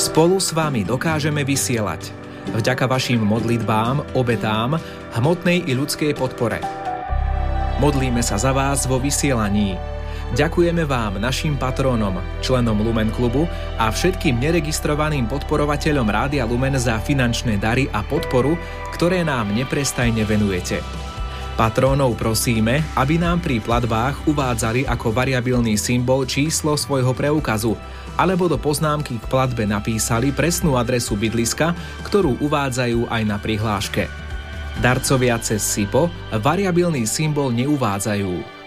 Spolu s vami dokážeme vysielať. Vďaka vašim modlitbám, obetám, hmotnej i ľudskej podpore. Modlíme sa za vás vo vysielaní. Ďakujeme vám, našim patrónom, členom Lumen klubu a všetkým neregistrovaným podporovateľom Rádia Lumen za finančné dary a podporu, ktoré nám neprestajne venujete. Patrónov prosíme, aby nám pri platbách uvádzali ako variabilný symbol číslo svojho preukazu, alebo do poznámky k platbe napísali presnú adresu bydliska, ktorú uvádzajú aj na prihláške. Darcovia cez SIPO variabilný symbol neuvádzajú.